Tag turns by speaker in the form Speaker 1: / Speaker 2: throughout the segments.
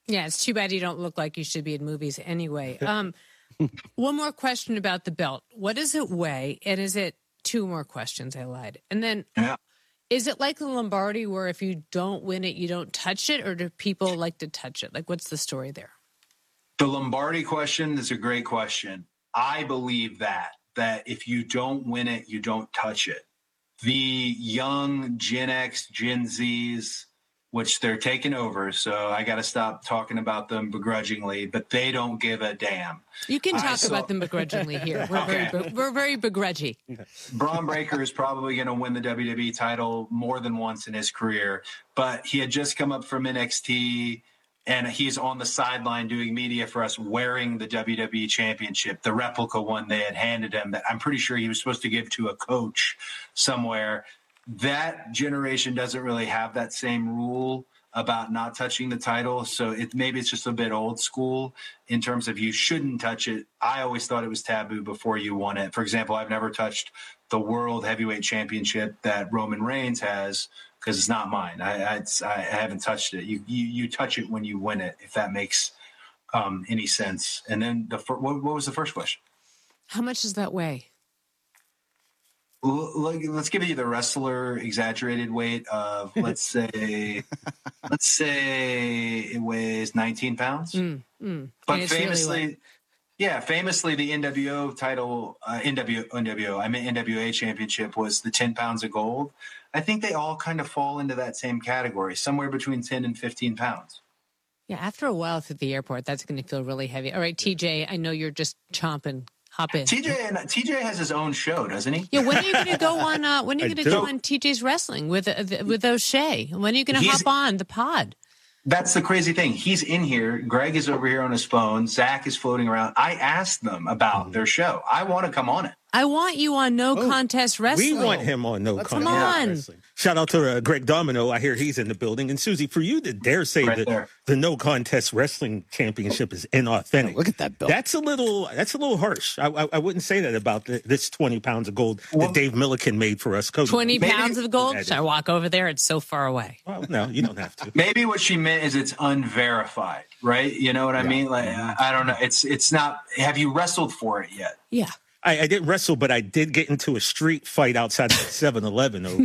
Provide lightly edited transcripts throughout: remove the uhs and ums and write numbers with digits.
Speaker 1: Yeah, it's too bad you don't look like you should be in movies anyway. One more question about the belt. What does it weigh? And is it two more questions? I lied. And then is it like the Lombardi where if you don't win it, you don't touch it? Or do people like to touch it? Like, what's the story there?
Speaker 2: The Lombardi question is a great question. I believe that if you don't win it, you don't touch it. The young Gen X, Gen Zs, which they're taking over, so I got to stop talking about them begrudgingly, but they don't give a damn.
Speaker 1: You can talk about them begrudgingly here. We're very begrudgy.
Speaker 2: Braun Breaker is probably going to win the WWE title more than once in his career, but he had just come up from NXT, and he's on the sideline doing media for us wearing the WWE Championship, the replica one they had handed him that I'm pretty sure he was supposed to give to a coach somewhere. That generation doesn't really have that same rule about not touching the title. So maybe it's just a bit old school in terms of you shouldn't touch it. I always thought it was taboo before you won it. For example, I've never touched the World Heavyweight Championship that Roman Reigns has because it's not mine. I haven't touched it. You touch it when you win it, if that makes any sense. And then what was the first question?
Speaker 1: How much does that weigh?
Speaker 2: Let's give you the wrestler exaggerated weight of let's say it weighs 19 pounds. But famously, famously the NWO title, NWA championship was the 10 pounds of gold. I think they all kind of fall into that same category, somewhere between 10 and 15 pounds.
Speaker 1: Yeah, after a while through the airport, that's going to feel really heavy. All right, TJ, I know you're just chomping. Hop in.
Speaker 2: TJ has his own show, doesn't he?
Speaker 1: Yeah. When are you going to go on? When are you going to go on TJ's Wrestling with O'Shea? When are you going to hop on the pod?
Speaker 2: That's the crazy thing. He's in here. Greg is over here on his phone. Zach is floating around. I asked them about their show. I want to come on it.
Speaker 1: I want you on No Contest Wrestling.
Speaker 3: We want him on No Contest Wrestling. Shout out to Greg Domino. I hear he's in the building. And Susie, for you to dare say that the No Contest Wrestling Championship is inauthentic.
Speaker 4: Look at that belt.
Speaker 3: That's a little harsh. I wouldn't say that about this 20 pounds of gold that Dave Milliken made for us. Cody.
Speaker 1: 20 pounds of gold? Should I walk over there? It's so far away.
Speaker 3: Well, no, you don't have to.
Speaker 2: Maybe what she meant is it's unverified, right? You know what I mean? Like, I don't know. It's not. Have you wrestled for it yet?
Speaker 1: Yeah.
Speaker 3: I didn't wrestle, but I did get into a street fight outside of 7-Eleven over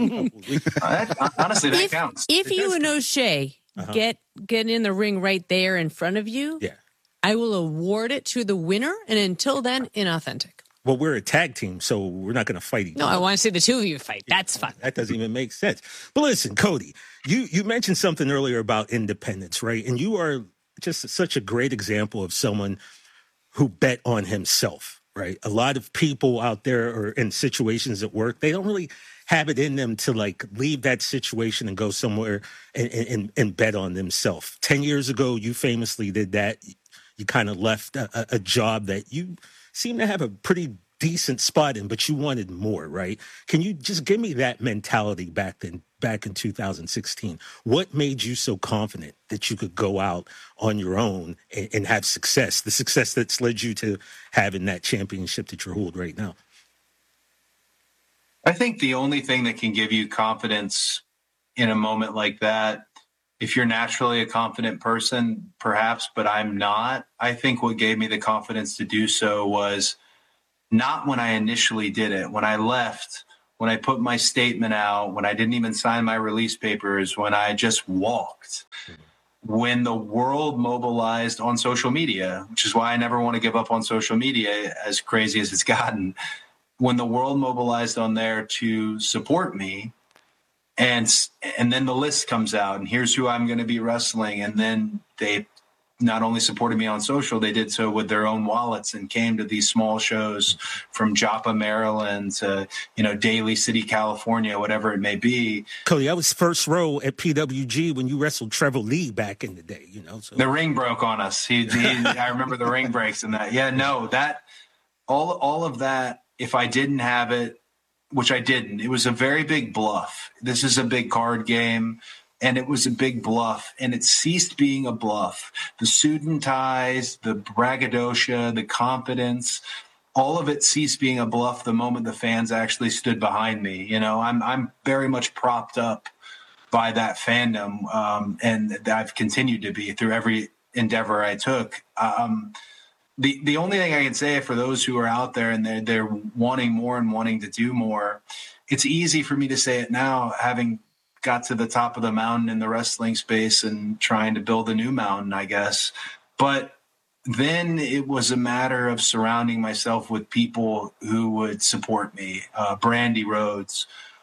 Speaker 3: it.
Speaker 2: Honestly, that counts.
Speaker 1: If you and O'Shea get in the ring right there in front of you, I will award it to the winner. And until then, inauthentic.
Speaker 3: Well, we're a tag team, so we're not going to fight each other.
Speaker 1: No, I want to see the two of you fight. That's fun.
Speaker 3: That doesn't even make sense. But listen, Cody, you mentioned something earlier about independence, right? And you are just such a great example of someone who bet on himself. Right. A lot of people out there are in situations at work. They don't really have it in them to like leave that situation and go somewhere and bet on themselves. 10 years ago, you famously did that. You kind of left a job that you seem to have a pretty decent spot in, but you wanted more. Right. Can you just give me that mentality back in 2016? What made you so confident that you could go out on your own and have success, the success that's led you to having that championship that you're holding right now?
Speaker 2: I think the only thing that can give you confidence in a moment like that, if you're naturally a confident person, perhaps, but I'm not, I think what gave me the confidence to do so was not when I initially did it. When I left, when I put my statement out, when I didn't even sign my release papers, when I just walked, when the world mobilized on social media, which is why I never want to give up on social media, as crazy as it's gotten, when the world mobilized on there to support me, and then the list comes out, and here's who I'm going to be wrestling, and then they not only supported me on social, they did so with their own wallets and came to these small shows from Joppa, Maryland to, Daly City, California, whatever it may be.
Speaker 3: Cody, I was first row at PWG when you wrestled Trevor Lee back in the day, So.
Speaker 2: The ring broke on us. I remember the ring breaks and that. Yeah, no, that all of that, if I didn't have it, which I didn't, it was a very big bluff. This is a big card game. And it was a big bluff, and it ceased being a bluff. The suit and ties, the braggadocio, the confidence, all of it ceased being a bluff the moment the fans actually stood behind me. I'm very much propped up by that fandom. And I've continued to be through every endeavor I took. The only thing I can say for those who are out there and they're wanting more and wanting to do more, it's easy for me to say it now, having got to the top of the mountain in the wrestling space and trying to build a new mountain, I guess. But then it was a matter of surrounding myself with people who would support me. Brandy Rhodes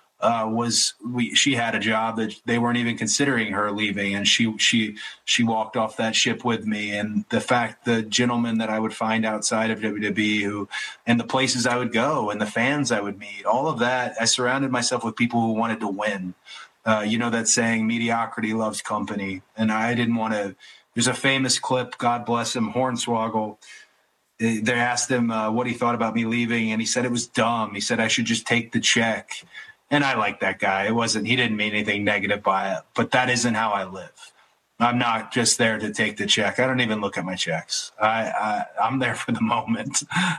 Speaker 2: she had a job that they weren't even considering her leaving, and she walked off that ship with me. And the gentlemen that I would find outside of WWE and the places I would go and the fans I would meet, all of that, I surrounded myself with people who wanted to win. That saying, mediocrity loves company. And I didn't want to. There's a famous clip, God bless him, Hornswoggle. They asked him what he thought about me leaving, and he said it was dumb. He said I should just take the check. And I like that guy. He didn't mean anything negative by it, but that isn't how I live. I'm not just there to take the check. I don't even look at my checks. I'm there for the moment.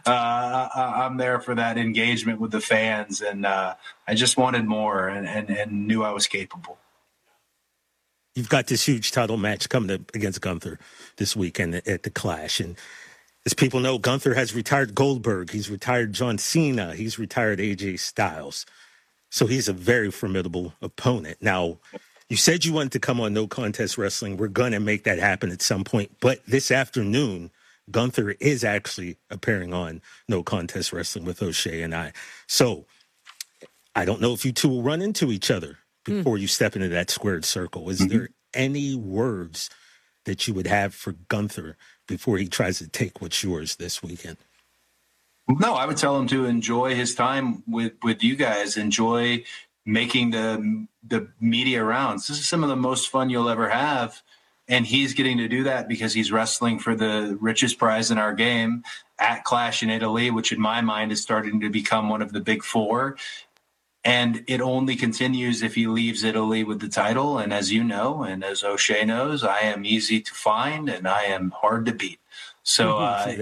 Speaker 2: I'm there for that engagement with the fans. And I just wanted more and knew I was capable.
Speaker 3: You've got this huge title match coming up against Gunther this weekend at the Clash. And as people know, Gunther has retired Goldberg. He's retired John Cena. He's retired AJ Styles. So he's a very formidable opponent. Now, you said you wanted to come on No Contest Wrestling. We're going to make that happen at some point. But this afternoon, Gunther is actually appearing on No Contest Wrestling with O'Shea and I. So I don't know if you two will run into each other before you step into that squared circle. Is there any words that you would have for Gunther before he tries to take what's yours this weekend?
Speaker 2: No, I would tell him to enjoy his time with you guys, enjoy making the media rounds. This is some of the most fun you'll ever have. And he's getting to do that because he's wrestling for the richest prize in our game at Clash in Italy, which in my mind is starting to become one of the big four. And it only continues if he leaves Italy with the title. And as you know, and as O'Shea knows, I am easy to find and I am hard to beat. So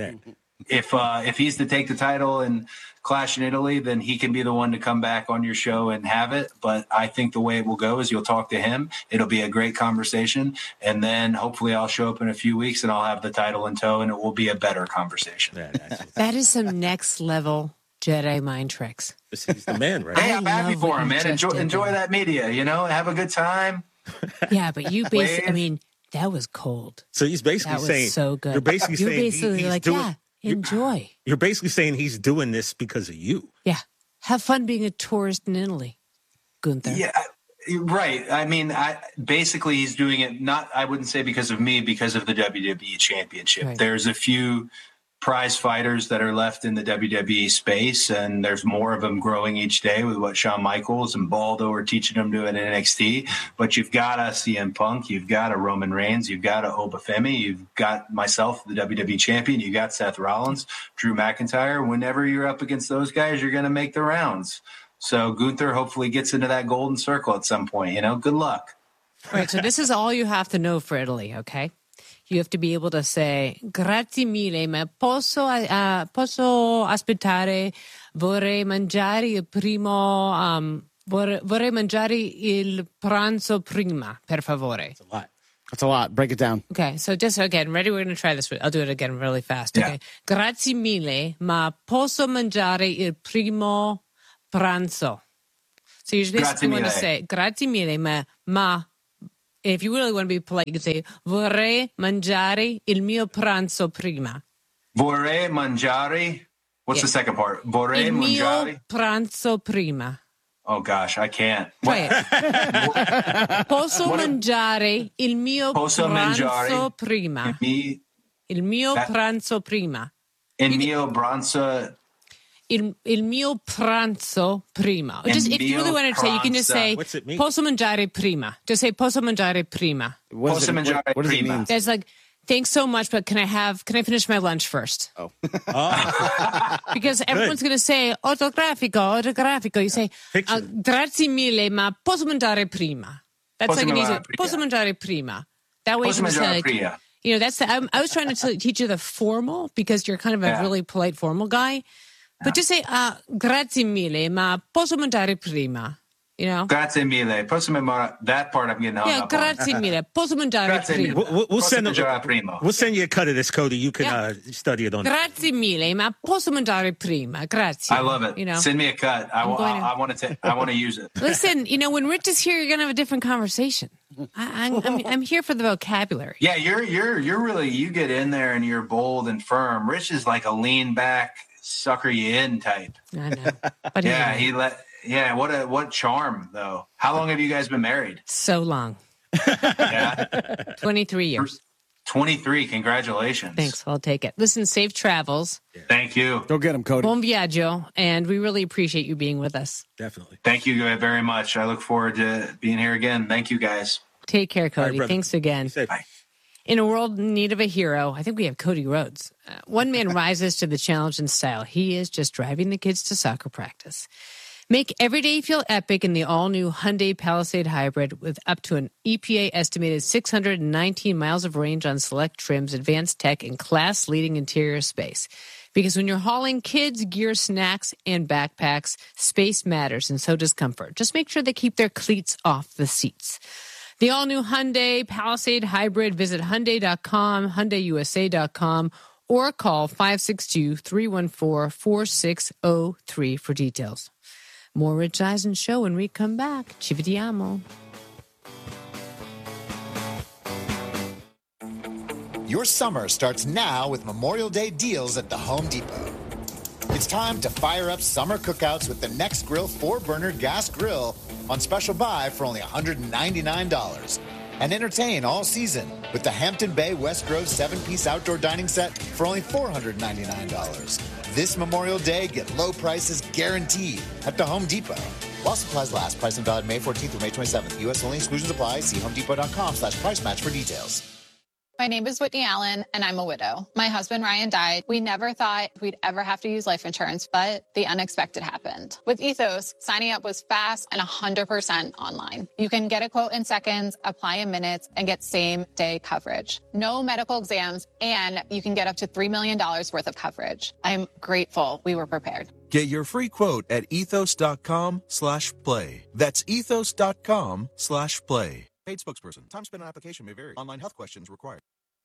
Speaker 2: if he's to take the title and Clash in Italy, then he can be the one to come back on your show and have it. But I think the way it will go is you'll talk to him. It'll be a great conversation. And then hopefully I'll show up in a few weeks and I'll have the title in tow and it will be a better conversation.
Speaker 1: That is some next level Jedi mind tricks.
Speaker 3: He's the man, right?
Speaker 2: Hey, I'm happy for him, man. Enjoy that media, have a good time.
Speaker 1: Yeah, but you basically, that was cold.
Speaker 3: So he's basically saying,
Speaker 1: so good.
Speaker 3: You're basically saying he's
Speaker 1: like,
Speaker 3: doing,
Speaker 1: enjoy.
Speaker 3: You're basically saying he's doing this because of you.
Speaker 1: Yeah. Have fun being a tourist in Italy, Gunther.
Speaker 2: Yeah, right. I mean, basically he's doing it I wouldn't say because of me, because of the WWE Championship. Right. There's a few prize fighters that are left in the WWE space, and there's more of them growing each day with what Shawn Michaels and Baldo are teaching them to in NXT. But you've got a CM Punk, you've got a Roman Reigns, you've got a Obafemi, you've got myself, the WWE champion, you got Seth Rollins, Drew McIntyre. Whenever you're up against those guys, you're going to make the rounds. So Gunther hopefully gets into that golden circle at some point. Good luck.
Speaker 1: All right, so this is all you have to know for Italy, okay? You have to be able to say, grazie mille, ma posso aspettare, vorrei mangiare il vorrei mangiare il pranzo prima, per favore.
Speaker 4: That's a lot. Break it down.
Speaker 1: Okay, so just again, ready? We're going to try this. I'll do it again really fast. Okay. Grazie mille, ma posso mangiare il primo pranzo. So you basically want to say, grazie mille, ma if you really want to be polite, you can say, vorrei mangiare il mio pranzo prima.
Speaker 2: Vorrei mangiare. What's the second part? Vorrei mangiare.
Speaker 1: Mio pranzo prima.
Speaker 2: Oh, gosh, I can't.
Speaker 1: Try it. Posso mangiare il mio pranzo prima. Il mio pranzo prima.
Speaker 2: Il mio pranzo.
Speaker 1: Il mio pranzo prima. Just if you really want to say, you can just say posso mangiare prima. Just say posso mangiare prima.
Speaker 2: Posso mangiare prima.
Speaker 4: What does it mean?
Speaker 1: It's like, thanks so much, but can I finish my lunch first?
Speaker 4: Oh.
Speaker 1: Because everyone's going to say autografico. You say grazie mille, ma posso mangiare prima. That's like an easy. Posso mangiare prima. That way you can say, that's I was trying to teach you the formal because you're kind of a really polite formal guy. But just say, grazie mille, ma posso mangiare prima. You know?
Speaker 2: Grazie mille. That part I'm getting hung up on.
Speaker 1: Grazie mille. Posso mangiare
Speaker 2: Grazie mille.
Speaker 1: prima.
Speaker 3: We'll send you a cut of this, Cody. You can study it on.
Speaker 1: Grazie mille, ma posso mangiare prima. Grazie.
Speaker 2: I love it.
Speaker 1: You know?
Speaker 2: Send me a cut. I want to use it.
Speaker 1: Listen, when Rich is here, you're gonna have a different conversation. I'm here for the vocabulary.
Speaker 2: Yeah, you're really, you get in there and you're bold and firm. Rich is like a lean back, sucker you in type.
Speaker 1: I know. But
Speaker 2: yeah, what charm though. How long have you guys been married?
Speaker 1: So long.
Speaker 2: Yeah.
Speaker 1: 23 years.
Speaker 2: 23. Congratulations.
Speaker 1: Thanks. I'll take it. Listen, safe travels.
Speaker 2: Thank you.
Speaker 4: Go get him, Cody.
Speaker 1: Buon viaggio. And we really appreciate you being with us.
Speaker 3: Definitely.
Speaker 2: Thank you very much. I look forward to being here again. Thank you guys.
Speaker 1: Take care, Cody.
Speaker 3: Right,
Speaker 1: thanks again.
Speaker 2: Bye.
Speaker 1: In a world in need of a hero, I think we have Cody Rhodes. One man rises to the challenge in style. He is just driving the kids to soccer practice. Make every day feel epic in the all-new Hyundai Palisade Hybrid with up to an EPA-estimated 619 miles of range on select trims, advanced tech, and class-leading interior space. Because when you're hauling kids, gear, snacks, and backpacks, space matters, and so does comfort. Just make sure they keep their cleats off the seats. The all-new Hyundai Palisade Hybrid. Visit Hyundai.com, HyundaiUSA.com, or call 562-314-4603 for details. More Rich Eisen show when we come back. Ci vediamo.
Speaker 5: Your summer starts now with Memorial Day deals at the Home Depot. It's time to fire up summer cookouts with the Nextgrill 4-burner gas grill on special buy for only $199. And entertain all season with the Hampton Bay West Grove 7-piece outdoor dining set for only $499. This Memorial Day, get low prices guaranteed at the Home Depot. While supplies last, price and valid May 14th through May 27th. U.S. only, exclusions apply. See homedepot.com/price match for details.
Speaker 6: My name is Whitney Allen, and I'm a widow. My husband, Ryan, died. We never thought we'd ever have to use life insurance, but the unexpected happened. With Ethos, signing up was fast and 100% online. You can get a quote in seconds, apply in minutes, and get same-day coverage. No medical exams, and you can get up to $3 million worth of coverage. I'm grateful we were prepared.
Speaker 7: Get your free quote at ethos.com/play. That's ethos.com/play. Paid spokesperson. Time spent on application may vary. Online health questions required.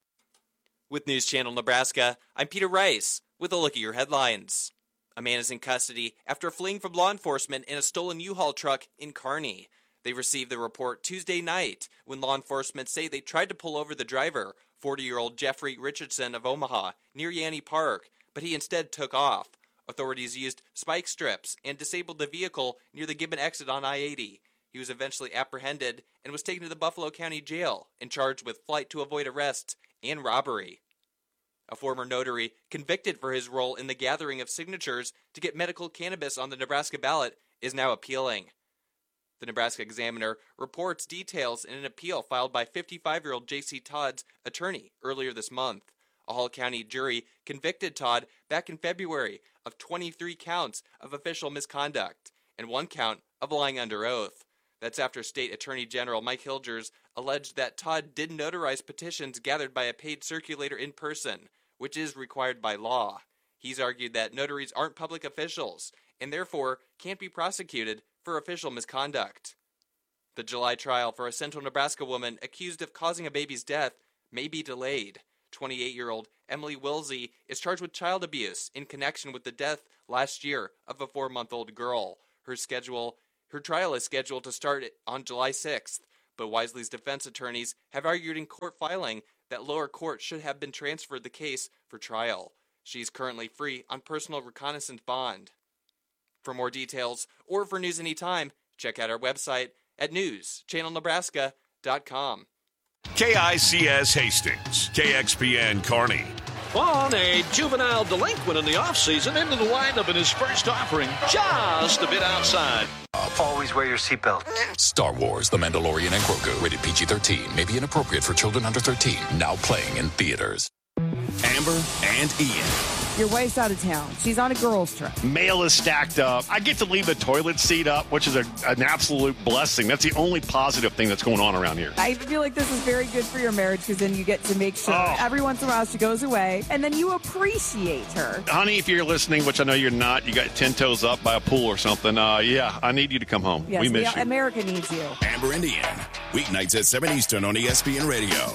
Speaker 8: With News Channel Nebraska, I'm Peter Rice with a look at your headlines. A man is in custody after fleeing from law enforcement in a stolen U-Haul truck in Kearney. They received the report Tuesday night when law enforcement say they tried to pull over the driver, 40-year-old Jeffrey Richardson of Omaha, near Yanni Park, but he instead took off. Authorities used spike strips and disabled the vehicle near the Gibbon exit on I-80. He was eventually apprehended and was taken to the Buffalo County Jail and charged with flight to avoid arrest and robbery. A former notary convicted for his role in the gathering of signatures to get medical cannabis on the Nebraska ballot is now appealing. The Nebraska Examiner reports details in an appeal filed by 55-year-old J.C. Todd's attorney earlier this month. A Hall County jury convicted Todd back in February of 23 counts of official misconduct and 1 count of lying under oath. That's after State Attorney General Mike Hilgers alleged that Todd did notarize petitions gathered by a paid circulator in person, which is required by law. He's argued that notaries aren't public officials and therefore can't be prosecuted for official misconduct. The July trial for a Central Nebraska woman accused of causing a baby's death may be delayed. 28-year-old Emily Wilsey is charged with child abuse in connection with the death last year of a 4-month-old girl. Her trial is scheduled to start on July 6th, but Wisely's defense attorneys have argued in court filing that lower court should have been transferred the case for trial. She's currently free on personal reconnaissance bond. For more details or for news anytime, check out our website at newschannelnebraska.com.
Speaker 9: KICS Hastings, KXPN Kearney.
Speaker 10: On a juvenile delinquent in the offseason into the windup in his first offering, just a bit outside.
Speaker 11: Always wear your seatbelt.
Speaker 12: Star Wars, The Mandalorian and Grogu, rated PG-13, may be inappropriate for children under 13, now playing in theaters.
Speaker 9: Amber and Ian.
Speaker 13: Your wife's out of town. She's on a girls' trip.
Speaker 14: Mail is stacked up. I get to leave the toilet seat up, which is an absolute blessing. That's the only positive thing that's going on around here.
Speaker 13: I feel like this is very good for your marriage because then you get to make sure every once in a while she goes away, and then you appreciate her.
Speaker 14: Honey, if you're listening, which I know you're not, you got 10 toes up by a pool or something, yeah, I need you to come home.
Speaker 13: Yes,
Speaker 14: we miss you.
Speaker 13: America needs you.
Speaker 15: Amber and Ian, weeknights at 7 Eastern on ESPN Radio.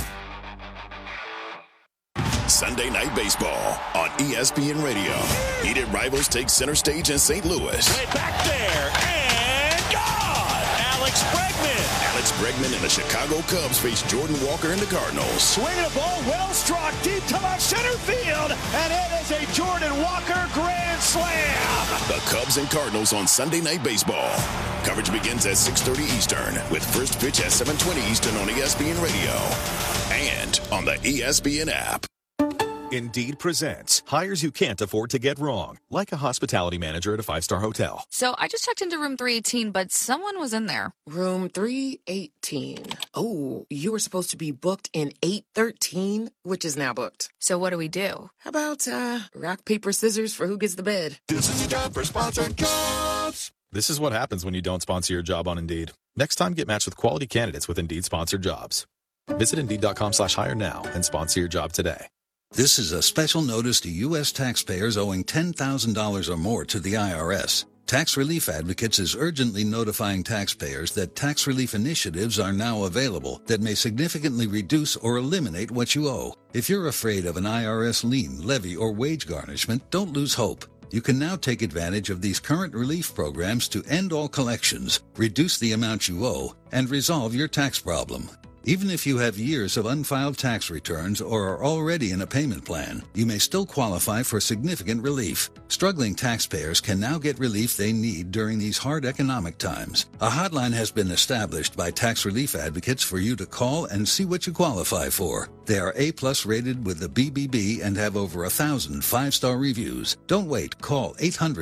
Speaker 15: Sunday Night Baseball on ESPN Radio. Heated rivals take center stage in St. Louis.
Speaker 10: Way back there, and gone! Alex
Speaker 15: Bregman and the Chicago Cubs face Jordan Walker and the Cardinals.
Speaker 10: Swinging a ball, well struck, deep to left center field, and it is a Jordan Walker grand slam!
Speaker 15: The Cubs and Cardinals on Sunday Night Baseball. Coverage begins at 6:30 Eastern, with first pitch at 7:20 Eastern on ESPN Radio and on the ESPN app.
Speaker 7: Indeed presents hires you can't afford to get wrong, like a hospitality manager at a 5-star hotel.
Speaker 16: So I just checked into room 318, but someone was in there.
Speaker 17: Room 318. Oh, you were supposed to be booked in 813, which is now booked.
Speaker 16: So what do we do?
Speaker 17: How about rock, paper, scissors for who gets the bed?
Speaker 7: This is your job for sponsored jobs. This is what happens when you don't sponsor your job on Indeed. Next time, get matched with quality candidates with Indeed sponsored jobs. Visit Indeed.com/hire now and sponsor your job today.
Speaker 18: This is a special notice to U.S. taxpayers owing $10,000 or more to the IRS. Tax Relief Advocates is urgently notifying taxpayers that tax relief initiatives are now available that may significantly reduce or eliminate what you owe. If you're afraid of an IRS lien, levy, or wage garnishment, don't lose hope. You can now take advantage of these current relief programs to end all collections, reduce the amount you owe, and resolve your tax problem. Even if you have years of unfiled tax returns or are already in a payment plan, you may still qualify for significant relief. Struggling taxpayers can now get relief they need during these hard economic times. A hotline has been established by Tax Relief Advocates for you to call and see what you qualify for. They are A+ rated with the BBB and have over 1,000 5-star reviews. Don't wait. Call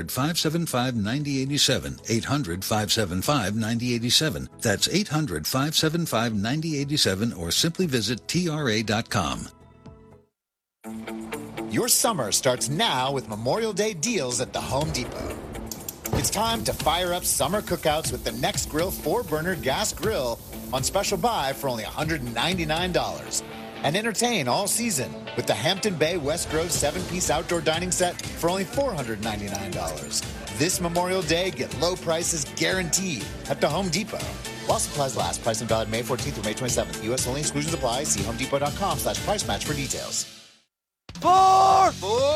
Speaker 18: 800-575-9087. 800-575-9087. That's 800-575-9087. Or simply visit TRA.com.
Speaker 5: Your summer starts now with Memorial Day deals at the Home Depot. It's time to fire up summer cookouts with the Next Grill 4-burner gas grill on special buy for only $199. And entertain all season with the Hampton Bay West Grove 7-piece outdoor dining set for only $499. This Memorial Day, get low prices guaranteed at the Home Depot. While supplies last, price and valid May 14th through May 27th. U.S. only, exclusions apply. See homedepot.com/price match for details.
Speaker 9: Four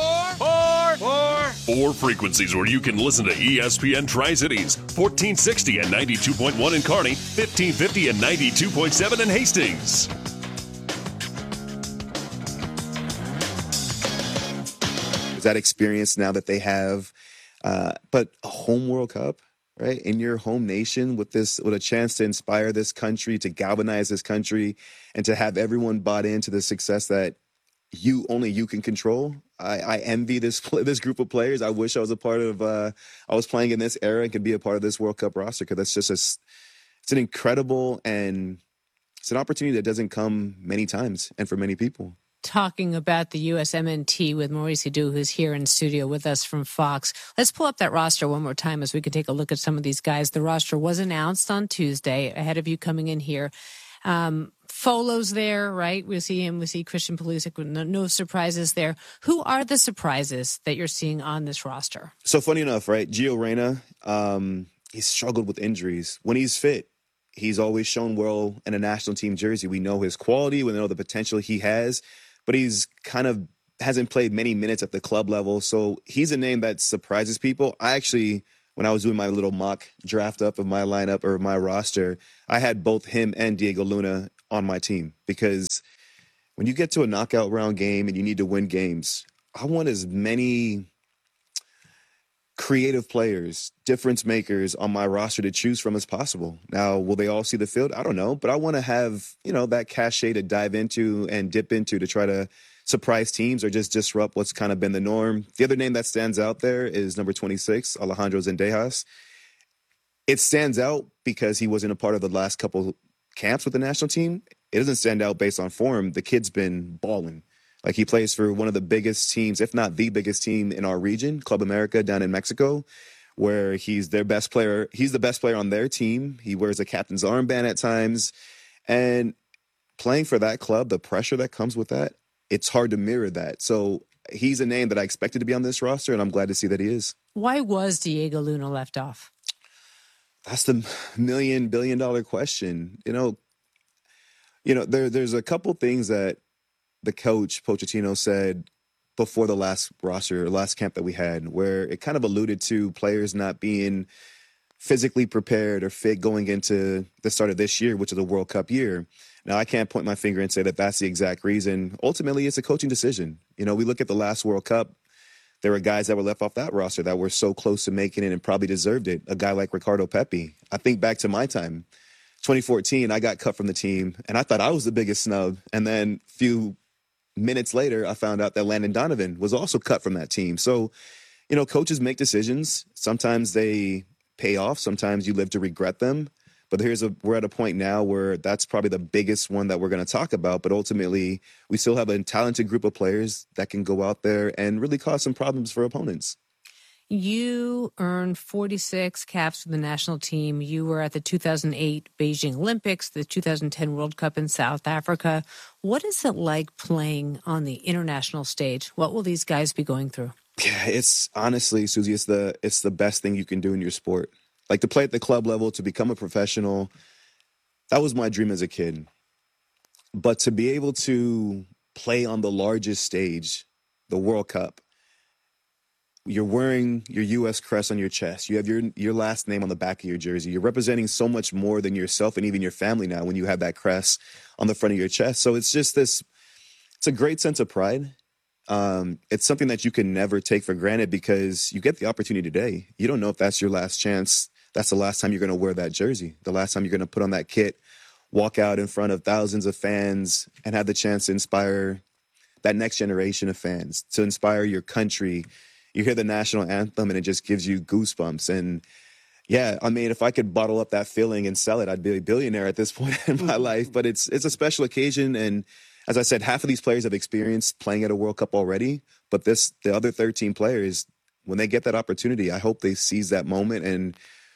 Speaker 9: frequencies where you can listen to ESPN Tri-Cities. 1460 and 92.1 in Kearney, 1550 and 92.7 in Hastings.
Speaker 19: That experience now that they have, but a home World Cup, right, in your home nation with a chance to inspire this country, to galvanize this country, and to have everyone bought into the success that only you can control. I envy this group of players. I wish I was a part of. I was playing in this era and could be a part of this World Cup roster, because that's just it's an incredible, and it's an opportunity that doesn't come many times and for many people.
Speaker 1: Talking about the USMNT with Maurice Edu, who's here in studio with us from Fox. Let's pull up that roster one more time as we can take a look at some of these guys. The roster was announced on Tuesday ahead of you coming in here. Folo's there, right? We see him. We see Christian Pulisic. No surprises there. Who are the surprises that you're seeing on this roster?
Speaker 19: So funny enough, right? Gio Reyna, he's struggled with injuries. When he's fit, he's always shown well in a national team jersey. We know his quality. We know the potential he has. But he's kind of hasn't played many minutes at the club level. So he's a name that surprises people. I actually, when I was doing my little mock draft up of my lineup or my roster, I had both him and Diego Luna on my team, because when you get to a knockout round game and you need to win games, I want as many creative players, difference makers on my roster to choose from as possible. Now, will they all see the field? I don't know, but I want to have, that cachet to dive into and dip into to try to surprise teams or just disrupt what's kind of been the norm. The other name that stands out there is number 26, Alejandro Zendejas. It stands out because he wasn't a part of the last couple camps with the national team. It doesn't stand out based on form. The kid's been balling. Like, he plays for one of the biggest teams, if not the biggest team in our region, Club America down in Mexico, where he's their best player. He's the best player on their team. He wears a captain's armband at times. And playing for that club, the pressure that comes with that, it's hard to mirror that. So he's a name that I expected to be on this roster, and I'm glad to see that he is.
Speaker 1: Why was Diego Luna left off?
Speaker 19: That's the $1 billion question. There's a couple things that the coach, Pochettino, said before the last camp that we had, where it kind of alluded to players not being physically prepared or fit going into the start of this year, which is a World Cup year. Now, I can't point my finger and say that that's the exact reason. Ultimately, it's a coaching decision. We look at the last World Cup. There were guys that were left off that roster that were so close to making it and probably deserved it. A guy like Ricardo Pepi. I think back to my time, 2014, I got cut from the team, and I thought I was the biggest snub. And then a few minutes later, I found out that Landon Donovan was also cut from that team. So, coaches make decisions. Sometimes they pay off. Sometimes you live to regret them. But we're at a point now where that's probably the biggest one that we're going to talk about. But ultimately, we still have a talented group of players that can go out there and really cause some problems for opponents.
Speaker 1: You earned 46 caps for the national team. You were at the 2008 Beijing Olympics, the 2010 World Cup in South Africa. What is it like playing on the international stage? What will these guys be going through?
Speaker 19: Yeah, it's honestly, Susie, it's the best thing you can do in your sport. Like, to play at the club level, to become a professional, that was my dream as a kid. But to be able to play on the largest stage, the World Cup, you're wearing your U.S. crest on your chest. You have your last name on the back of your jersey. You're representing so much more than yourself and even your family now when you have that crest on the front of your chest. So it's just it's a great sense of pride. It's something that you can never take for granted because you get the opportunity today. You don't know if that's your last chance. That's the last time you're going to wear that jersey, the last time you're going to put on that kit, walk out in front of thousands of fans and have the chance to inspire that next generation of fans, to inspire your country. You hear the national anthem and it just gives you goosebumps. And yeah, I mean, if I could bottle up that feeling and sell it, I'd be a billionaire at this point in my life. But it's a special occasion. And as I said, half of these players have experienced playing at a World Cup already. But the other 13 players, when they get that opportunity, I hope they seize that moment and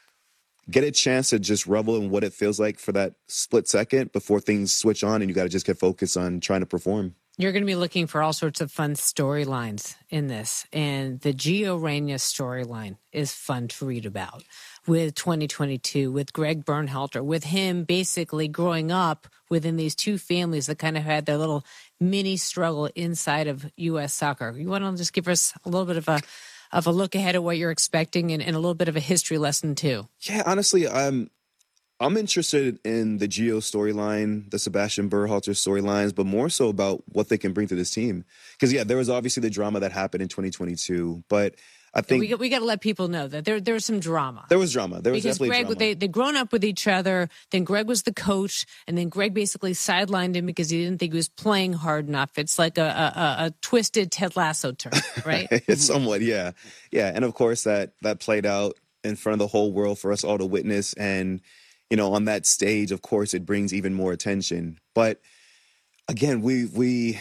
Speaker 19: get a chance to just revel in what it feels like for that split second before things switch on and you got to just get focused on trying to perform.
Speaker 1: You're going to be looking for all sorts of fun storylines in this. And the Gio Reyna storyline is fun to read about with 2022, with Greg Berhalter, with him basically growing up within these two families that kind of had their little mini struggle inside of U.S. soccer. You want to just give us a little bit of a look ahead of what you're expecting and a little bit of a history lesson too?
Speaker 19: Yeah, honestly, I'm interested in the Gio storyline, the Sebastian Berhalter storylines, but more so about what they can bring to this team. Because, yeah, there was obviously the drama that happened in 2022, but I think
Speaker 1: we got to let people know that there was some drama.
Speaker 19: There was drama. There was
Speaker 1: because
Speaker 19: definitely
Speaker 1: Greg,
Speaker 19: drama.
Speaker 1: They'd grown up with each other. Then Greg was the coach, and then Greg basically sidelined him because he didn't think he was playing hard enough. It's like a twisted Ted Lasso term, right?
Speaker 19: It's somewhat, yeah. Yeah, and of course that played out in front of the whole world for us all to witness. And, on that stage, of course, it brings even more attention. But again, we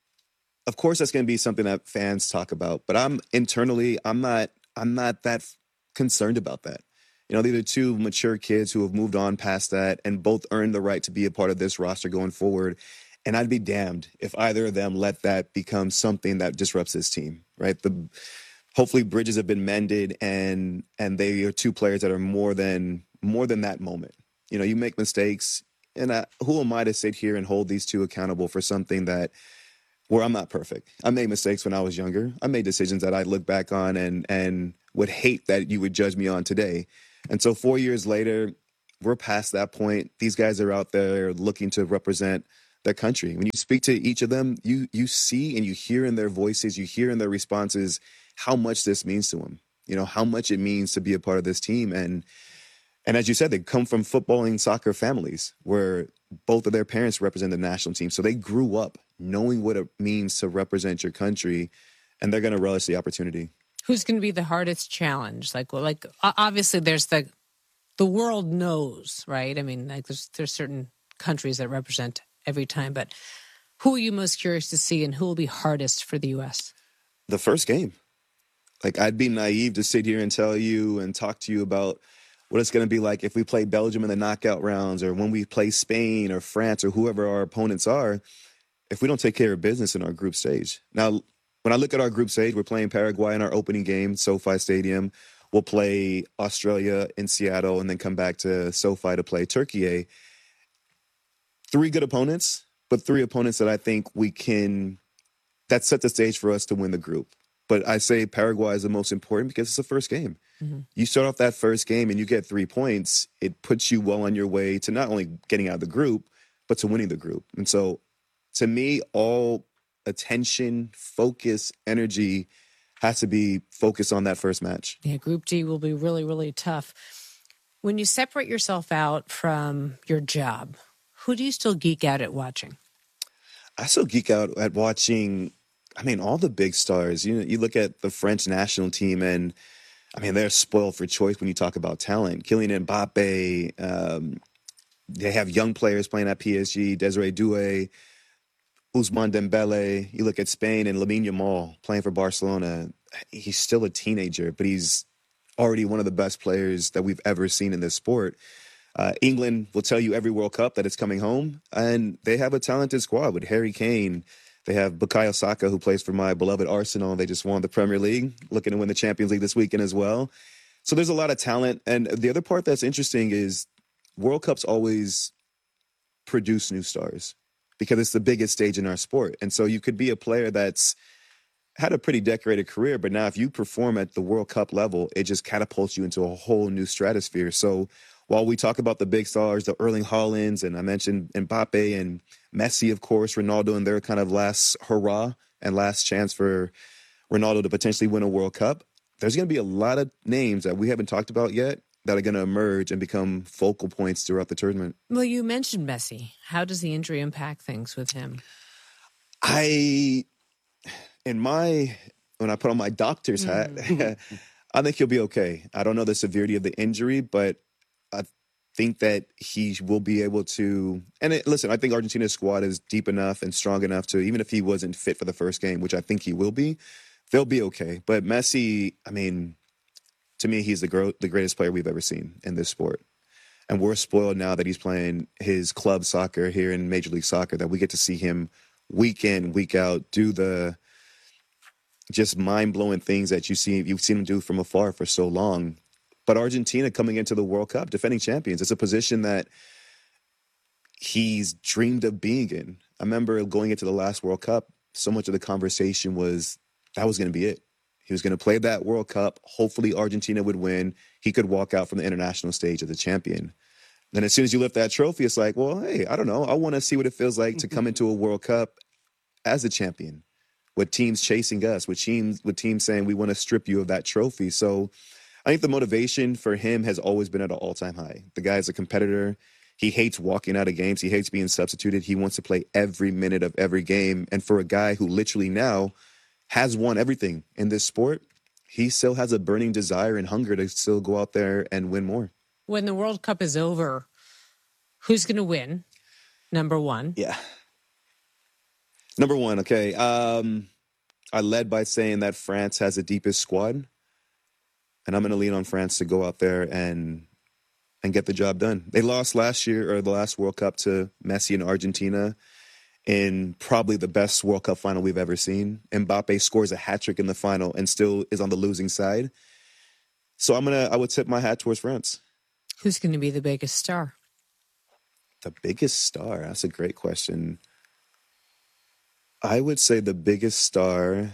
Speaker 19: of course, that's going to be something that fans talk about. But I'm not that concerned about that. These are two mature kids who have moved on past that and both earned the right to be a part of this roster going forward. And I'd be damned if either of them let that become something that disrupts this team, right? Hopefully bridges have been mended and they are two players that are more than that moment. You make mistakes, and who am I to sit here and hold these two accountable for something where I'm not perfect? I made mistakes when I was younger. I made decisions that I look back on and would hate that you would judge me on today. And so 4 years later, we're past that point. These guys are out there looking to represent their country. When you speak to each of them, you see and you hear in their voices, you hear in their responses how much this means to them. How much it means to be a part of this team. And as you said, they come from footballing soccer families where both of their parents represent the national team. So they grew up knowing what it means to represent your country, and they're going to relish the opportunity.
Speaker 1: Who's going to be the hardest challenge? Like obviously there's the world knows, right? I mean, there's certain countries that represent every time, but Who are you most curious to see, and who will be hardest for the U.S.?
Speaker 19: The first game. Like, I'd be naive to sit here and tell you and talk to you about what it's going to be like if we play Belgium in the knockout rounds, or when we play Spain or France or whoever our opponents are, if we don't take care of business in our group stage. Now, when I look at our group stage, we're playing Paraguay in our opening game, SoFi Stadium. We'll play Australia in Seattle and then come back to SoFi to play Turkey. 3 good opponents, but 3 opponents that I think that set the stage for us to win the group. But I say Paraguay is the most important because it's the first game. Mm-hmm. You start off that first game and you get 3 points, it puts you well on your way to not only getting out of the group, but to winning the group. And so, to me, all attention, focus, energy has to be focused on that first match.
Speaker 1: Yeah, Group D will be really, really tough. When you separate yourself out from your job, who do you still geek out at watching?
Speaker 19: I still geek out at watching, all the big stars. You look at the French national team, and, they're spoiled for choice when you talk about talent. Kylian Mbappe, they have young players playing at PSG, Desiree Doué, Ousmane Dembele. You look at Spain and Lamine Yamal playing for Barcelona. He's still a teenager, but he's already one of the best players that we've ever seen in this sport. England will tell you every World Cup that it's coming home, and they have a talented squad with Harry Kane. They have Bukayo Saka, who plays for my beloved Arsenal. They just won the Premier League, looking to win the Champions League this weekend as well. So there's a lot of talent. And the other part that's interesting is World Cups always produce new stars, because it's the biggest stage in our sport. And so you could be a player that's had a pretty decorated career, but now if you perform at the World Cup level, it just catapults you into a whole new stratosphere. So while we talk about the big stars, the Erling Haalands, and I mentioned Mbappe and Messi, of course, Ronaldo, and their kind of last hurrah and last chance for Ronaldo to potentially win a World Cup, there's going to be a lot of names that we haven't talked about yet that are going to emerge and become focal points throughout the tournament.
Speaker 1: Well, you mentioned Messi. How does the injury impact things with him?
Speaker 19: When I put on my doctor's hat, I think he'll be okay. I don't know the severity of the injury, but I think that he will be able to. Listen, I think Argentina's squad is deep enough and strong enough to, even if he wasn't fit for the first game, which I think he will be, they'll be okay. But Messi, to me, he's the greatest player we've ever seen in this sport. And we're spoiled now that he's playing his club soccer here in Major League Soccer, that we get to see him week in, week out, do the just mind-blowing things that you've seen him do from afar for so long. But Argentina coming into the World Cup, defending champions, it's a position that he's dreamed of being in. I remember going into the last World Cup, so much of the conversation was that was going to be it. He was going to play that World Cup. Hopefully Argentina would win. He could walk out from the international stage as a champion. Then as soon as you lift that trophy, it's like, well, hey, I don't know. I want to see what it feels like to come into a World Cup as a champion, with teams chasing us, with teams saying we want to strip you of that trophy. So I think the motivation for him has always been at an all-time high. The guy's a competitor. He hates walking out of games. He hates being substituted. He wants to play every minute of every game. And for a guy who literally now has won everything in this sport, he still has a burning desire and hunger to still go out there and win more.
Speaker 1: When the World Cup is over, who's going to win? Number one.
Speaker 19: Yeah. Number one, okay. I led by saying that France has the deepest squad, and I'm going to lean on France to go out there and get the job done. They lost last year, or the last World Cup, to Messi and Argentina in probably the best World Cup final we've ever seen. Mbappe scores a hat trick in the final and still is on the losing side. So I would tip my hat towards France.
Speaker 1: Who's going to be the biggest star?
Speaker 19: The biggest star? That's a great question. I would say the biggest star,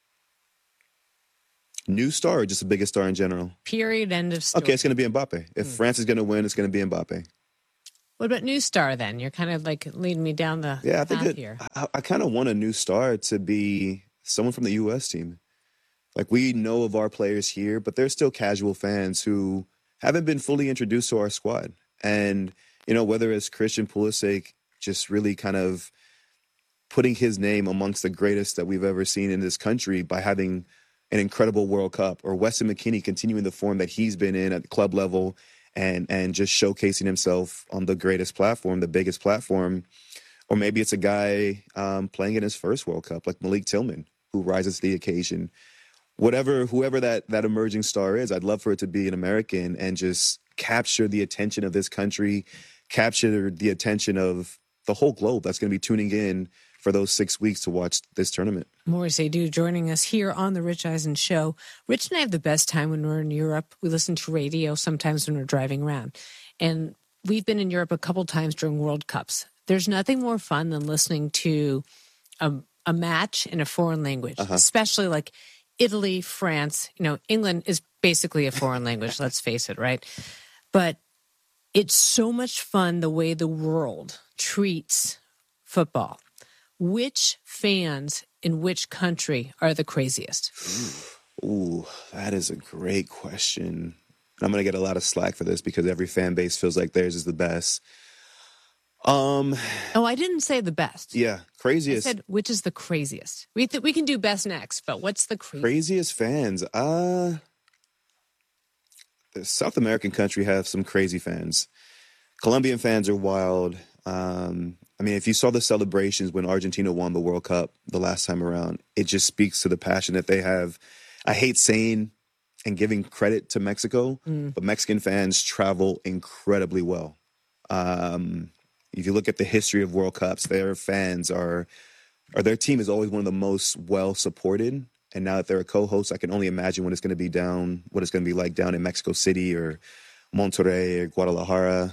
Speaker 19: new star, or just the biggest star in general?
Speaker 1: Period, end of story.
Speaker 19: Okay, it's going to be Mbappe. If France is going to win, it's going to be Mbappe.
Speaker 1: What about new star then? You're kind of like leading me down the path here.
Speaker 19: I kind of want a new star to be someone from the U.S. team. Like, we know of our players here, but there's still casual fans who haven't been fully introduced to our squad. And, whether it's Christian Pulisic just really kind of putting his name amongst the greatest that we've ever seen in this country by having an incredible World Cup, or Weston McKennie continuing the form that he's been in at the club level and just showcasing himself on the greatest platform, the biggest platform, Or maybe it's a guy playing in his first World Cup, like Malik Tillman, who rises to the occasion. Whoever that emerging star is, I'd love for it to be an American and just capture the attention of this country, capture the attention of the whole globe that's going to be tuning in for those 6 weeks to watch this tournament.
Speaker 1: Maurice Edu joining us here on The Rich Eisen Show. Rich and I have the best time when we're in Europe. We listen to radio sometimes when we're driving around. And we've been in Europe a couple times during World Cups. There's nothing more fun than listening to a match in a foreign language, especially like Italy, France. England is basically a foreign language, let's face it, right? But it's so much fun the way the world treats football. Which fans in which country are the craziest?
Speaker 19: Ooh, that is a great question. I'm going to get a lot of slack for this because every fan base feels like theirs is the best.
Speaker 1: I didn't say the best.
Speaker 19: Yeah, craziest.
Speaker 1: I said, which is the craziest? We can do best next, but what's the
Speaker 19: craziest fans? The South American country have some crazy fans. Colombian fans are wild. If you saw the celebrations when Argentina won the World Cup the last time around, it just speaks to the passion that they have. I hate saying and giving credit to Mexico, but Mexican fans travel incredibly well. If you look at the history of World Cups, their fans their team is always one of the most well supported. And now that they're a co-host, I can only imagine what it's going to be like down in Mexico City or Monterrey or Guadalajara.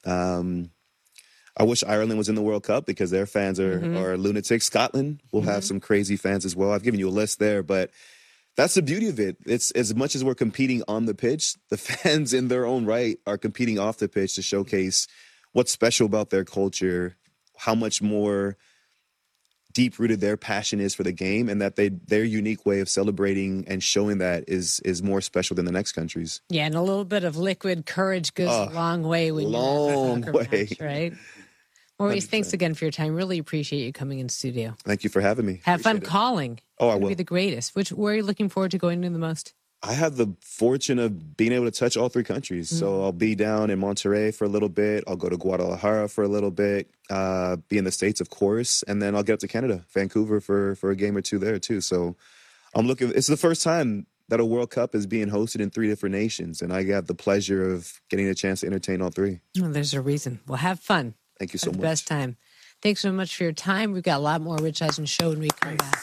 Speaker 19: I wish Ireland was in the World Cup because their fans are lunatics. Scotland will have some crazy fans as well. I've given you a list there, but that's the beauty of it. It's as much as we're competing on the pitch, the fans in their own right are competing off the pitch to showcase what's special about their culture, how much more deep-rooted their passion is for the game, and that their unique way of celebrating and showing that is more special than the next country's.
Speaker 1: Yeah, and a little bit of liquid courage goes a long way when you're in a soccer match, right? Maurice, 100%. Thanks again for your time. Really appreciate you coming in studio.
Speaker 19: Thank you for having me.
Speaker 1: Have fun calling.
Speaker 19: Oh, I will.
Speaker 1: Be the greatest. Where are you looking forward to going to the most?
Speaker 19: I have the fortune of being able to touch all three countries. So I'll be down in Monterrey for a little bit. I'll go to Guadalajara for a little bit, be in the States, of course. And then I'll get up to Canada, Vancouver for a game or two there too. So it's the first time that a World Cup is being hosted in 3 different nations. And I got the pleasure of getting a chance to entertain all 3.
Speaker 1: Well, there's a reason. Well, have fun.
Speaker 19: Thank you so much.
Speaker 1: Best time. Thanks so much for your time. We've got a lot more Rich Eisen Show when we come back.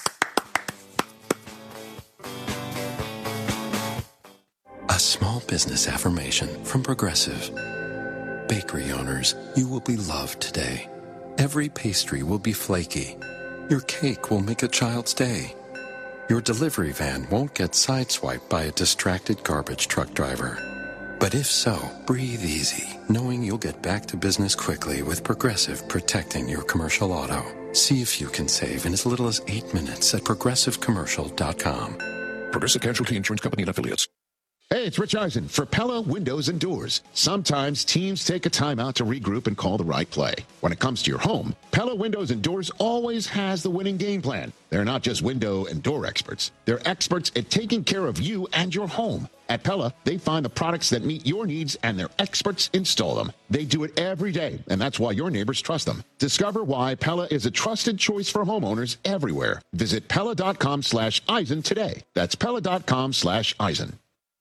Speaker 20: A small business affirmation from Progressive. Bakery owners, you will be loved today. Every pastry will be flaky. Your cake will make a child's day. Your delivery van won't get sideswiped by a distracted garbage truck driver. But if so, breathe easy, knowing you'll get back to business quickly with Progressive protecting your commercial auto. See if you can save in as little as 8 minutes at progressivecommercial.com.
Speaker 9: Progressive Casualty Insurance Company and Affiliates.
Speaker 21: Hey, it's Rich Eisen for Pella Windows and Doors. Sometimes teams take a timeout to regroup and call the right play. When it comes to your home, Pella Windows and Doors always has the winning game plan. They're not just window and door experts. They're experts at taking care of you and your home. At Pella, they find the products that meet your needs and their experts install them. They do it every day, and that's why your neighbors trust them. Discover why Pella is a trusted choice for homeowners everywhere. Visit Pella.com/Eisen today. That's Pella.com/Eisen.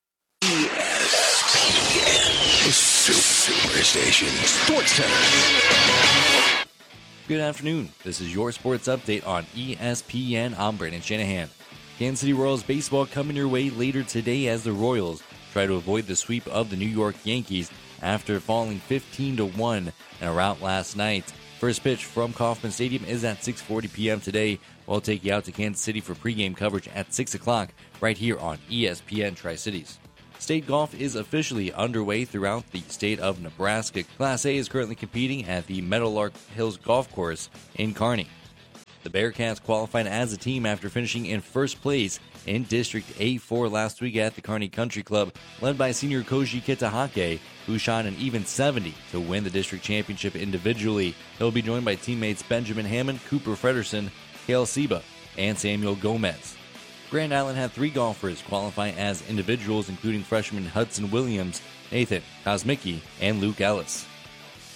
Speaker 9: ESPN, the Superstation Sports Center.
Speaker 22: Good afternoon. This is your sports update on ESPN. I'm Brandon Shanahan. Kansas City Royals baseball coming your way later today as the Royals try to avoid the sweep of the New York Yankees after falling 15-1 in a rout last night. First pitch from Kauffman Stadium is at 6:40 p.m. today. We'll take you out to Kansas City for pregame coverage at 6 o'clock right here on ESPN Tri-Cities. State golf is officially underway throughout the state of Nebraska. Class A is currently competing at the Meadowlark Hills Golf Course in Kearney. The Bearcats qualified as a team after finishing in first place in District A4 last week at the Kearney Country Club, led by senior Koji Kitahake, who shot an even 70 to win the district championship individually. He'll be joined by teammates Benjamin Hammond, Cooper Fredersen, Kale Seba, and Samuel Gomez. Grand Island had 3 golfers qualify as individuals, including freshman Hudson Williams, Nathan Kosmicki, and Luke Ellis.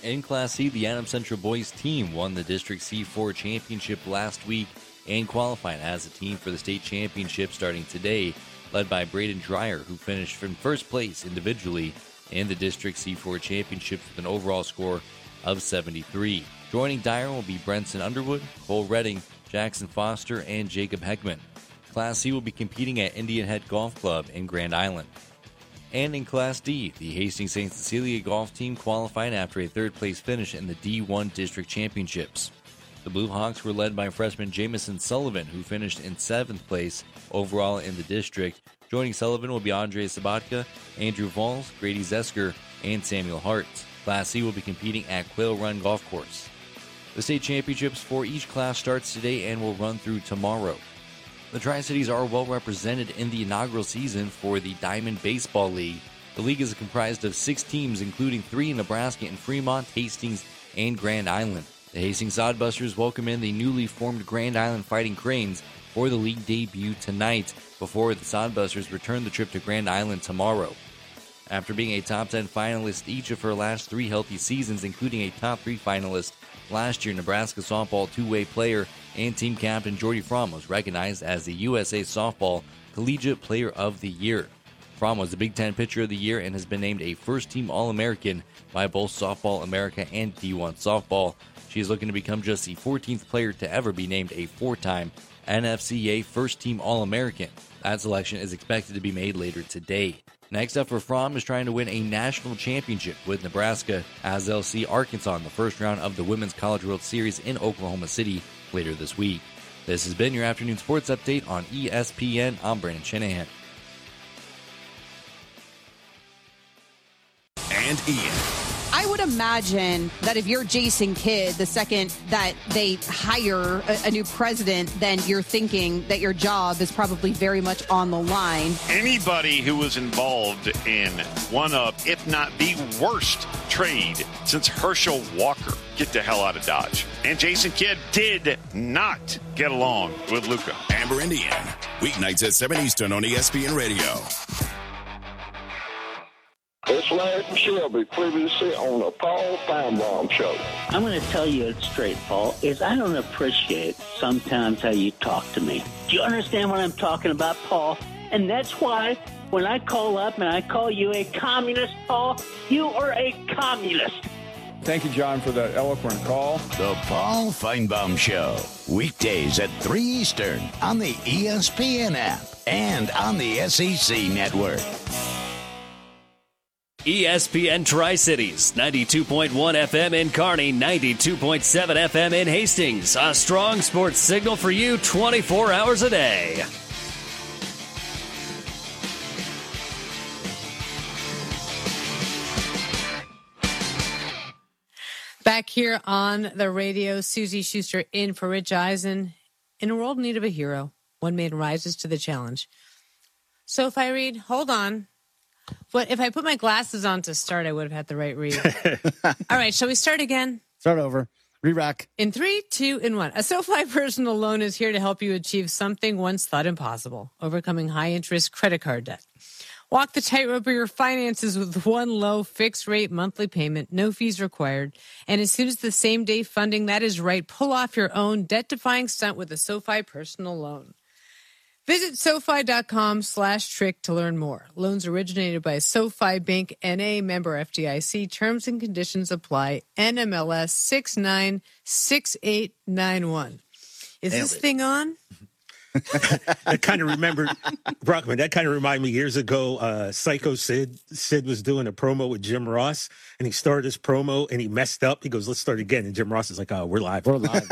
Speaker 22: In Class C, the Adams Central boys team won the District C4 championship last week and qualified as a team for the state championship starting today, led by Braden Dreyer, who finished in first place individually in the District C4 championship with an overall score of 73. Joining Dyer will be Brenson Underwood, Cole Redding, Jackson Foster, and Jacob Heckman. Class C will be competing at Indian Head Golf Club in Grand Island. And in Class D, the Hastings St. Cecilia golf team qualified after a third-place finish in the D1 District Championships. The Blue Hawks were led by freshman Jamison Sullivan, who finished in 7th place overall in the district. Joining Sullivan will be Andre Sabatka, Andrew Valls, Grady Zesker, and Samuel Hart. Class C will be competing at Quail Run Golf Course. The state championships for each class starts today and will run through tomorrow. The Tri-Cities are well represented in the inaugural season for the Diamond Baseball League. The league is comprised of 6 teams, including 3 in Nebraska and Fremont, Hastings, and Grand Island. The Hastings Sodbusters welcome in the newly formed Grand Island Fighting Cranes for the league debut tonight, before the Sodbusters return the trip to Grand Island tomorrow. After being a top 10 finalist each of her last 3 healthy seasons, including a top 3 finalist last year, Nebraska softball two-way player and team captain Jordy Fromm was recognized as the USA Softball Collegiate Player of the Year. Fromm was the Big Ten Pitcher of the Year and has been named a first-team All-American by both Softball America and D1 Softball. She is looking to become just the 14th player to ever be named a 4-time NFCA First-Team All-American. That selection is expected to be made later today. Next up for Fromm is trying to win a national championship with Nebraska, as they'll see Arkansas in the first round of the Women's College World Series in Oklahoma City later this week. This has been your afternoon sports update on ESPN. I'm Brandon Shanahan.
Speaker 15: And Ian.
Speaker 3: I would imagine that if you're Jason Kidd, the second that they hire a new president, then you're thinking that your job is probably very much on the line.
Speaker 14: Anybody who was involved in one of, if not the worst trade since Herschel Walker, get the hell out of Dodge. And Jason Kidd did not get along with Luka.
Speaker 15: Amber and Ian, weeknights at 7 Eastern on ESPN Radio.
Speaker 4: It's Larry Shelby, previously on the Paul Feinbaum Show.
Speaker 23: I'm going to tell you it straight, Paul, is I don't appreciate sometimes how you talk to me. Do you understand what I'm talking about, Paul? And that's why when I call up and I call you a communist, Paul, you are a communist.
Speaker 24: Thank you, John, for that eloquent call.
Speaker 25: The Paul Feinbaum Show, weekdays at 3 Eastern on the ESPN app and on the SEC Network.
Speaker 26: ESPN Tri-Cities, 92.1 FM in Kearney, 92.7 FM in Hastings. A strong sports signal for you 24 hours a day.
Speaker 1: Back here on the radio, Susie Schuster in for Rich Eisen. In a world in need of a hero, one man rises to the challenge. So if I read, hold on. But if I put my glasses on to start, I would have had the right read. All right, shall we start again?
Speaker 27: Start over. Re-rack.
Speaker 1: In 3, 2, and 1. A SoFi personal loan is here to help you achieve something once thought impossible, overcoming high-interest credit card debt. Walk the tightrope of your finances with one low fixed-rate monthly payment, no fees required. And as soon as the same-day funding, that is right, pull off your own debt-defying stunt with a SoFi personal loan. Visit SoFi.com/trick to learn more. Loans originated by SoFi Bank N.A. member FDIC. Terms and conditions apply. NMLS 696891. Is this thing on?
Speaker 28: I kind of remember, Brockman, that kind of reminded me years ago, Psycho Sid. Sid was doing a promo with Jim Ross, and he started this promo, and he messed up. He goes, let's start again. And Jim Ross is like, oh, we're live. We're live.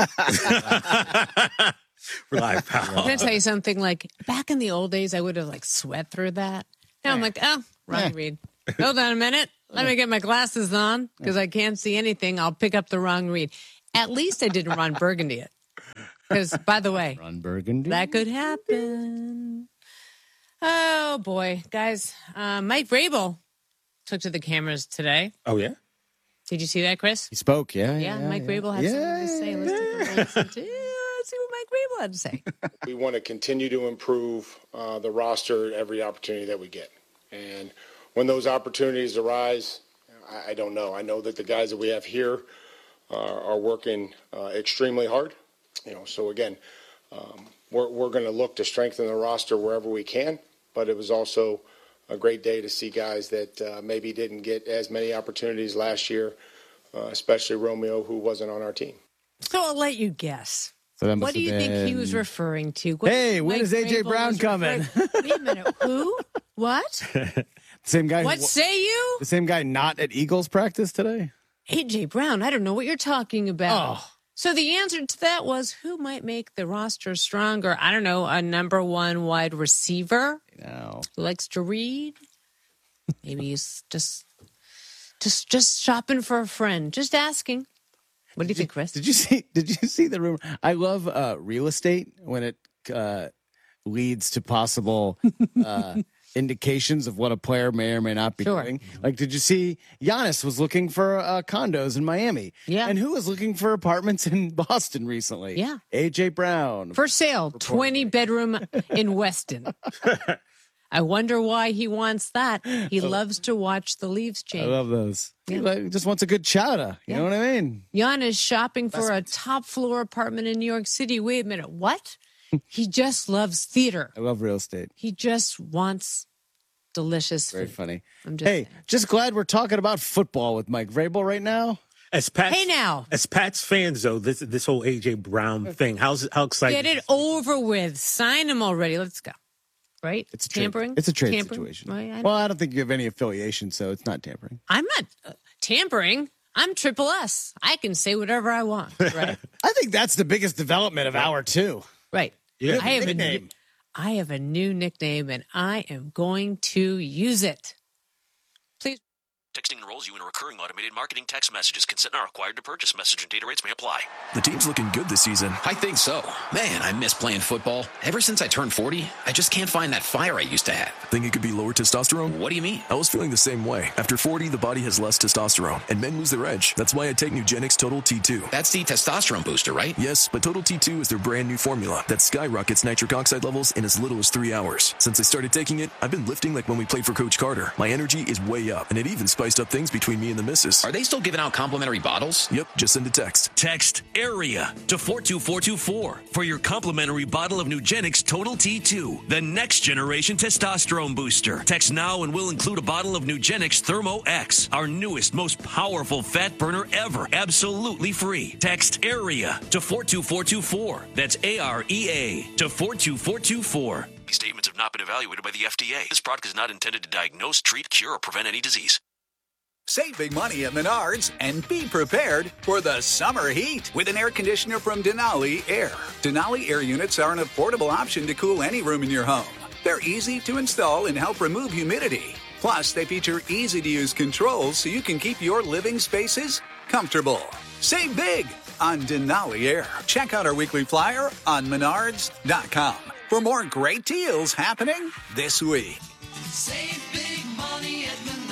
Speaker 28: We're live, pal.
Speaker 1: I'm going to tell you something, like, back in the old days, I would have, like, sweat through that. Now I'm like, oh, wrong read. Hold on a minute. Let me get my glasses on, because I can't see anything. I'll pick up the wrong read. At least I didn't Ron Burgundy it. Because, by the way,
Speaker 27: Ron Burgundy.
Speaker 1: That could happen. Oh, boy. Guys, Mike Vrabel took to the cameras today.
Speaker 28: Oh, yeah?
Speaker 1: Did you see that, Chris?
Speaker 27: He spoke, yeah.
Speaker 1: Mike Vrabel had something to say. Let's see what Mike Vrabel had to say.
Speaker 29: We want to continue to improve the roster every opportunity that we get. And when those opportunities arise, I don't know. I know that the guys that we have here are working extremely hard. So again, we're going to look to strengthen the roster wherever we can. But it was also a great day to see guys that maybe didn't get as many opportunities last year, especially Romeo, who wasn't on our team.
Speaker 1: So I'll let you guess.
Speaker 27: So
Speaker 1: what do you think he was referring to?
Speaker 27: When is A.J. Brown coming?
Speaker 1: Wait a minute. Who? What?
Speaker 27: Same guy.
Speaker 1: What say you?
Speaker 27: The same guy not at Eagles practice today?
Speaker 1: A.J. Brown. I don't know what you're talking about. Oh. So the answer to that was, who might make the roster stronger? I don't know, a number one wide receiver who likes to read. Maybe he's just shopping for a friend. Just asking. What do you think, Chris?
Speaker 27: Did you see the rumor? I love real estate when it leads to possible indications of what a player may or may not be doing. Like, did you see Giannis was looking for condos in Miami?
Speaker 1: Yeah.
Speaker 27: And who was looking for apartments in Boston recently?
Speaker 1: Yeah.
Speaker 27: A.J. Brown.
Speaker 1: For sale, 20-bedroom in Weston. I wonder why he wants that. He loves to watch the leaves change.
Speaker 27: I love those.
Speaker 1: Yeah.
Speaker 27: He just wants a good chowder. You know what I mean?
Speaker 1: Giannis shopping for a top-floor apartment in New York City. Wait a minute. What? He just loves theater.
Speaker 27: I love real estate.
Speaker 1: He just wants delicious food.
Speaker 27: Very funny.
Speaker 1: Hey,
Speaker 27: just glad we're talking about football with Mike Vrabel right now.
Speaker 28: As Pats fans, though, this whole A.J. Brown thing, how excited?
Speaker 1: Get it over with. Sign him already. Let's go. Right?
Speaker 27: It's
Speaker 1: tampering.
Speaker 27: It's a trade situation. Well, I don't think you have any affiliation, so it's not tampering.
Speaker 1: I'm not tampering. I'm Triple S. I can say whatever I want. Right?
Speaker 27: I think that's the biggest development of hour two.
Speaker 1: Right.
Speaker 27: Yeah.
Speaker 1: I have a new nickname, and I am going to use it. Please.
Speaker 2: Texting enrolls you in a recurring automated marketing text messages. Consent not required to purchase. Message and data rates may apply.
Speaker 6: The team's looking good this season.
Speaker 8: I think so. Man, I miss playing football. Ever since I turned 40, I just can't find that fire I used to have.
Speaker 6: Think it could be lower testosterone?
Speaker 8: What do you mean?
Speaker 6: I was feeling the same way. After 40, the body has less testosterone, and men lose their edge. That's why I take Nugenix Total T2.
Speaker 8: That's the testosterone booster, right?
Speaker 6: Yes, but Total T2 is their brand new formula that skyrockets nitric oxide levels in as little as 3 hours. Since I started taking it, I've been lifting like when we played for Coach Carter. My energy is way up, and it even spiced up things between me and the missus.
Speaker 8: Are they still giving out complimentary bottles?
Speaker 6: Yep, just send a text.
Speaker 10: Text AREA to 42424 for your complimentary bottle of Nugenix Total T2, the next generation testosterone booster. Text now and we'll include a bottle of Nugenix Thermo X, our newest, most powerful fat burner ever, absolutely free. Text AREA to 42424. That's AREA to 42424.
Speaker 2: These statements have not been evaluated by the FDA. This product is not intended to diagnose, treat, cure, or prevent any disease.
Speaker 11: Save big money at Menards and be prepared for the summer heat with an air conditioner from Denali Air. Denali Air units are an affordable option to cool any room in your home. They're easy to install and help remove humidity. Plus, they feature easy-to-use controls so you can keep your living spaces comfortable. Save big on Denali Air. Check out our weekly flyer on Menards.com for more great deals happening this week.
Speaker 12: Save big money at Menards.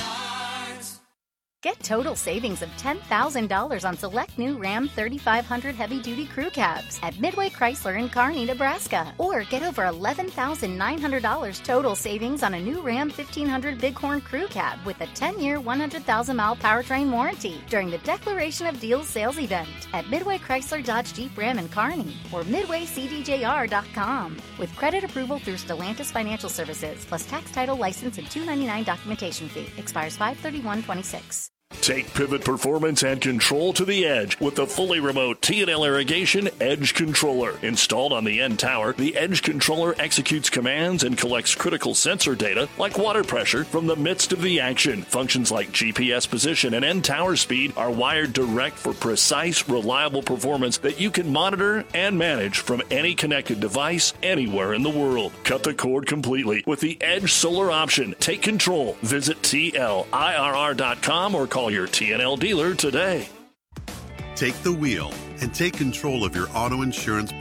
Speaker 13: Get total savings of $10,000 on select new Ram 3500 heavy-duty crew cabs at Midway Chrysler in Kearney, Nebraska. Or get over $11,900 total savings on a new Ram 1500 Bighorn crew cab with a 10-year, 100,000-mile powertrain warranty during the Declaration of Deals sales event at Midway Chrysler Dodge Jeep Ram in Kearney or MidwayCDJR.com. With credit approval through Stellantis Financial Services, plus tax, title, license, and $299 documentation fee. Expires 5/31/26.
Speaker 9: Take pivot performance and control to the edge with the fully remote T&L Irrigation Edge Controller. Installed on the end tower, the Edge Controller executes commands and collects critical sensor data like water pressure from the midst of the action. Functions like GPS position and end tower speed are wired direct for precise, reliable performance that you can monitor and manage from any connected device anywhere in the world. Cut the cord completely with the Edge Solar option. Take control. Visit TLIRR.com or call your TNL dealer today.
Speaker 16: Take the wheel and take control of your auto insurance